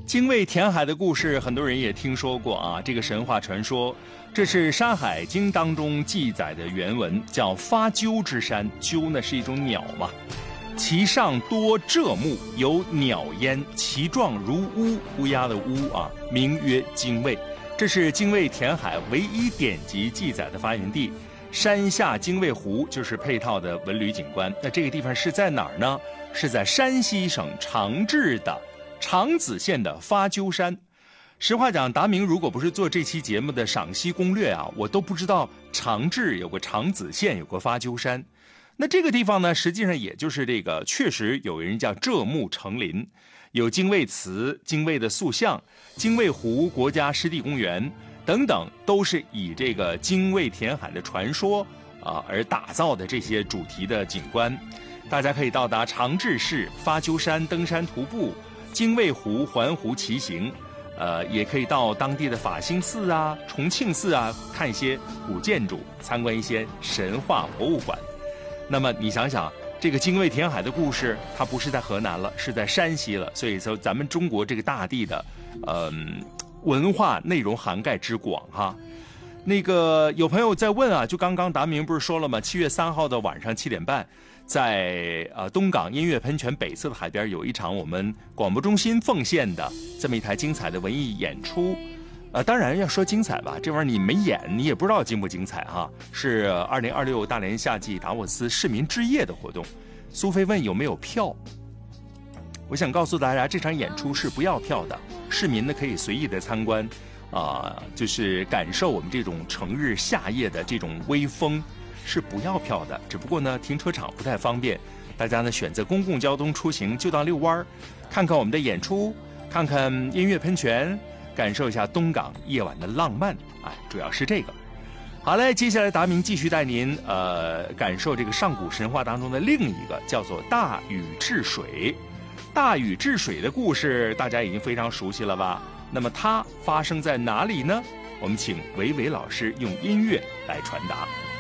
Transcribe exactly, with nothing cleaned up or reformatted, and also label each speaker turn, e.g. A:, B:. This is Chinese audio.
A: 精卫填海的故事，很多人也听说过啊。这个神话传说，这是《山海经》当中记载的原文，叫发鸠之山。鸠呢是一种鸟嘛，其上多蛰目，有鸟焉，其状如乌，乌鸦的乌啊，名曰精卫。这是精卫填海唯一典籍记载的发源地。山下精卫湖就是配套的文旅景观。那这个地方是在哪儿呢？是在山西省长治的长子县的发鸠山。实话讲，达明如果不是做这期节目的赏析攻略啊，我都不知道长治有个长子县，有个发鸠山。那这个地方呢，实际上也就是这个，确实有人叫浙木成林，有精卫祠、精卫的塑像、精卫湖国家湿地公园等等，都是以这个精卫填海的传说啊而打造的这些主题的景观。大家可以到达长治市发鸠山登山徒步，精卫湖环湖骑行，呃，也可以到当地的法兴寺啊、重庆寺啊看一些古建筑，参观一些神话博物馆。那么你想想，这个精卫填海的故事，它不是在河南了，是在山西了。所以说，咱们中国这个大地的，嗯、呃，文化内容涵盖之广哈。那个有朋友在问啊，就刚刚达明不是说了吗？七月三号的晚上七点半。在呃东港音乐喷泉北侧的海边有一场我们广播中心奉献的这么一台精彩的文艺演出，呃，当然要说精彩吧，这玩意儿你没演你也不知道精不精彩哈。是二零二六大连夏季达沃斯市民之夜的活动。苏菲问有没有票，我想告诉大家，这场演出是不要票的，市民呢可以随意的参观，啊、呃，就是感受我们这种成日夏夜的这种微风。是不要票的，只不过呢停车场不太方便，大家呢选择公共交通出行就当遛弯，看看我们的演出，看看音乐喷泉，感受一下东港夜晚的浪漫，哎，主要是这个。好嘞，接下来达明继续带您呃感受这个上古神话当中的另一个叫做大禹治水。大禹治水的故事大家已经非常熟悉了吧？那么它发生在哪里呢？我们请维维老师用音乐来传达。